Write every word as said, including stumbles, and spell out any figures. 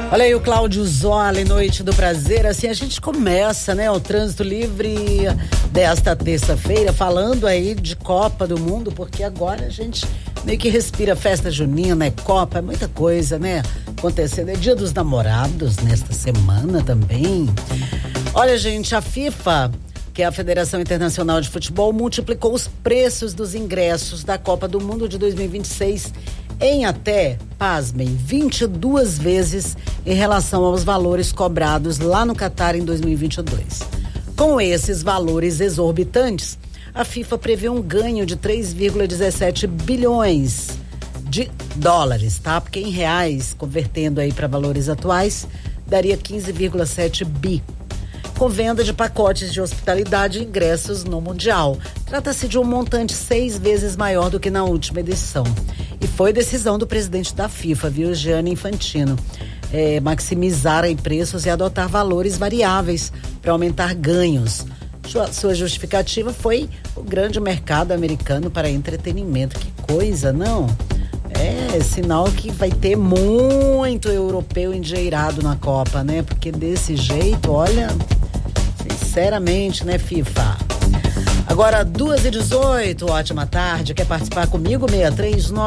Olha aí o Cláudio Zoli, Noite do Prazer. Assim a gente começa, né, o Trânsito Livre desta terça-feira, falando aí de Copa do Mundo, porque agora a gente meio que respira festa junina, é Copa, é muita coisa, né, acontecendo. É Dia dos Namorados nesta semana também. Olha, gente, a FIFA, que é a Federação Internacional de Futebol, multiplicou os preços dos ingressos da Copa do Mundo de dois mil e vinte e seis em até, pasmem, vinte e duas vezes em relação aos valores cobrados lá no Catar em dois mil e vinte e dois. Com esses valores exorbitantes, a FIFA prevê um ganho de três vírgula dezessete bilhões de dólares, tá? Porque em reais, convertendo aí para valores atuais, daria quinze vírgula sete bi. Com venda de pacotes de hospitalidade e ingressos no Mundial. Trata-se de um montante seis vezes maior do que na última edição. E foi decisão do presidente da FIFA, viu, Gianni Infantino, é, maximizar aí preços e adotar valores variáveis para aumentar ganhos. Sua, sua justificativa foi o grande mercado americano para entretenimento. Que coisa, não? É sinal que vai ter muito europeu endinheirado na Copa, né? Porque desse jeito, olha, sinceramente, né, FIFA? Agora, duas e dezoito, ótima tarde. Quer participar comigo? seis três nove